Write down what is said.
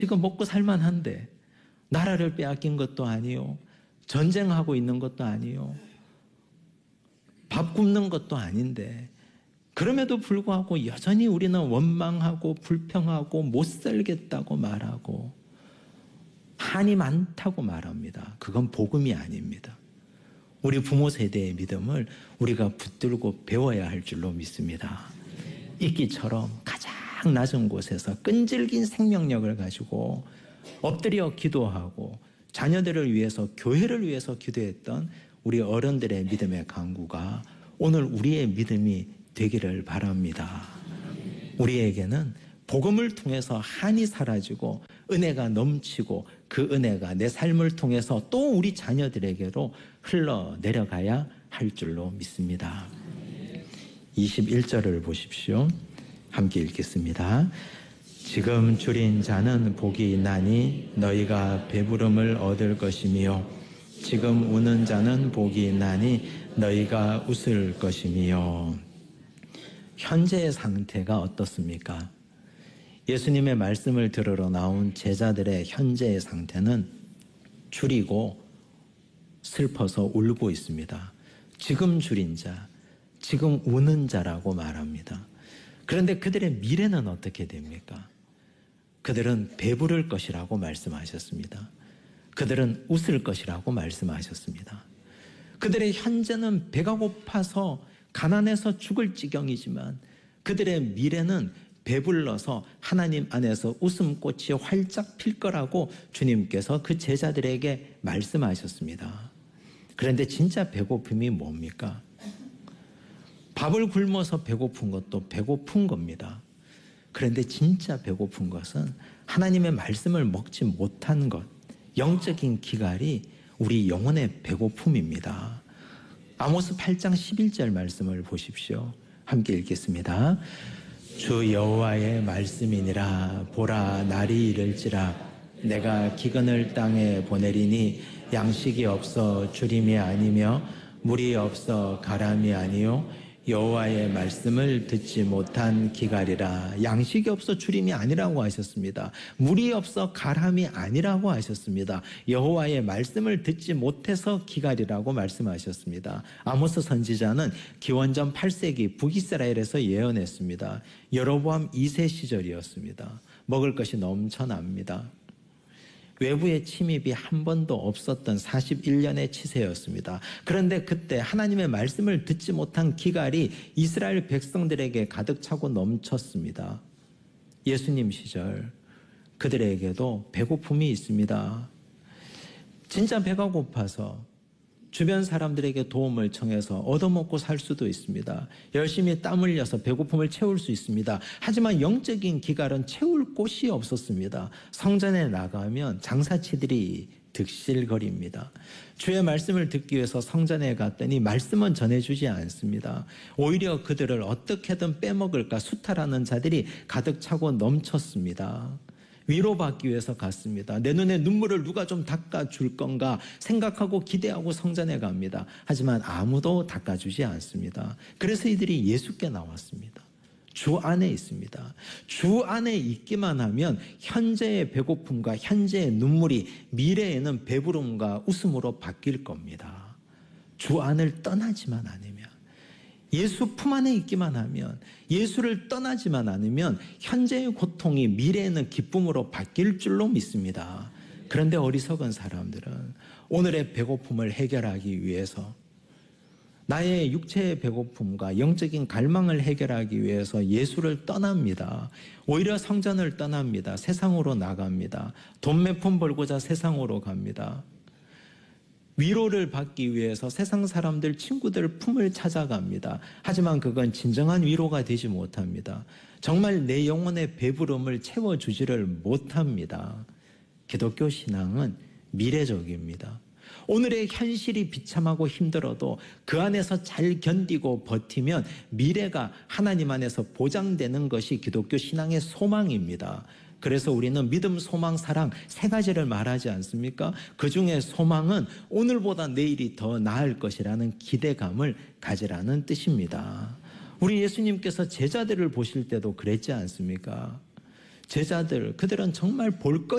지금 먹고 살만한데 나라를 빼앗긴 것도 아니요. 전쟁하고 있는 것도 아니요. 밥 굶는 것도 아닌데 그럼에도 불구하고 여전히 우리는 원망하고 불평하고 못 살겠다고 말하고 한이 많다고 말합니다. 그건 복음이 아닙니다. 우리 부모 세대의 믿음을 우리가 붙들고 배워야 할 줄로 믿습니다. 이끼처럼 가장 낮은 곳에서 끈질긴 생명력을 가지고 엎드려 기도하고 자녀들을 위해서 교회를 위해서 기도했던 우리 어른들의 믿음의 강구가 오늘 우리의 믿음이 되기를 바랍니다. 우리에게는 복음을 통해서 한이 사라지고 은혜가 넘치고 그 은혜가 내 삶을 통해서 또 우리 자녀들에게로 흘러내려가야 할 줄로 믿습니다. 21절을 보십시오. 함께 읽겠습니다. 지금 줄인 자는 복이 있나니 너희가 배부름을 얻을 것이며 지금 우는 자는 복이 있나니 너희가 웃을 것이며. 현재의 상태가 어떻습니까? 예수님의 말씀을 들으러 나온 제자들의 현재의 상태는 줄이고 슬퍼서 울고 있습니다. 지금 줄인 자, 지금 우는 자라고 말합니다. 그런데 그들의 미래는 어떻게 됩니까? 그들은 배부를 것이라고 말씀하셨습니다. 그들은 웃을 것이라고 말씀하셨습니다. 그들의 현재는 배가 고파서 가난해서 죽을 지경이지만 그들의 미래는 배불러서 하나님 안에서 웃음꽃이 활짝 필 거라고 주님께서 그 제자들에게 말씀하셨습니다. 그런데 진짜 배고픔이 뭡니까? 밥을 굶어서 배고픈 것도 배고픈 겁니다. 그런데 진짜 배고픈 것은 하나님의 말씀을 먹지 못한 것, 영적인 기갈이 우리 영혼의 배고픔입니다. 아모스 8장 11절 말씀을 보십시오. 함께 읽겠습니다. 주 여호와의 말씀이니라. 보라, 날이 이를지라. 내가 기근을 땅에 보내리니 양식이 없어 주림이 아니며 물이 없어 가람이 아니요 여호와의 말씀을 듣지 못한 기갈이라. 양식이 없어 주림이 아니라고 하셨습니다. 물이 없어 가람이 아니라고 하셨습니다. 여호와의 말씀을 듣지 못해서 기갈이라고 말씀하셨습니다. 아모스 선지자는 기원전 8세기 북이스라엘에서 예언했습니다. 여로보암 2세 시절이었습니다. 먹을 것이 넘쳐납니다. 외부의 침입이 한 번도 없었던 41년의 치세였습니다. 그런데 그때 하나님의 말씀을 듣지 못한 기갈이 이스라엘 백성들에게 가득 차고 넘쳤습니다. 예수님 시절 그들에게도 배고픔이 있습니다. 진짜 배가 고파서 주변 사람들에게 도움을 청해서 얻어먹고 살 수도 있습니다. 열심히 땀 흘려서 배고픔을 채울 수 있습니다. 하지만 영적인 기갈은 채울 곳이 없었습니다. 성전에 나가면 장사치들이 득실거립니다. 주의 말씀을 듣기 위해서 성전에 갔더니 말씀은 전해주지 않습니다. 오히려 그들을 어떻게든 빼먹을까 수탈하는 자들이 가득 차고 넘쳤습니다. 위로받기 위해서 갔습니다. 내 눈에 눈물을 누가 좀 닦아줄 건가 생각하고 기대하고 성전에 갑니다. 하지만 아무도 닦아주지 않습니다. 그래서 이들이 예수께 나왔습니다. 주 안에 있습니다. 주 안에 있기만 하면 현재의 배고픔과 현재의 눈물이 미래에는 배부름과 웃음으로 바뀔 겁니다. 주 안을 떠나지만 않으면, 예수 품 안에 있기만 하면, 예수를 떠나지만 않으면 현재의 고통이 미래에는 기쁨으로 바뀔 줄로 믿습니다. 그런데 어리석은 사람들은 오늘의 배고픔을 해결하기 위해서, 나의 육체의 배고픔과 영적인 갈망을 해결하기 위해서 예수를 떠납니다. 오히려 성전을 떠납니다. 세상으로 나갑니다. 돈 몇 푼 벌고자 세상으로 갑니다. 위로를 받기 위해서 세상 사람들, 친구들 품을 찾아갑니다. 하지만 그건 진정한 위로가 되지 못합니다. 정말 내 영혼의 배부름을 채워주지를 못합니다. 기독교 신앙은 미래적입니다. 오늘의 현실이 비참하고 힘들어도 그 안에서 잘 견디고 버티면 미래가 하나님 안에서 보장되는 것이 기독교 신앙의 소망입니다. 그래서 우리는 믿음, 소망, 사랑 세 가지를 말하지 않습니까? 그중에 소망은 오늘보다 내일이 더 나을 것이라는 기대감을 가지라는 뜻입니다. 우리 예수님께서 제자들을 보실 때도 그랬지 않습니까? 제자들 그들은 정말 볼 것